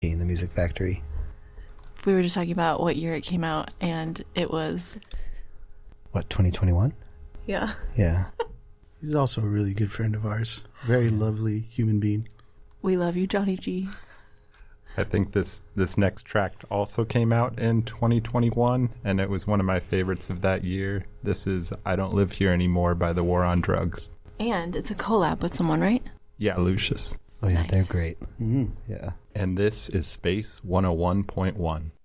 in the Music Factory. We were just talking about what year it came out, and it was... What, 2021? Yeah. Yeah. He's also a really good friend of ours. Very lovely human being. We love you, Johnny G. I think this next track also came out in 2021, and it was one of my favorites of that year. This is I Don't Live Here Anymore by The War on Drugs. And it's a collab with someone, right? Yeah, Lucius. Oh, yeah, Nice. they're great. Mm-hmm. Yeah. And this is Space 101.1.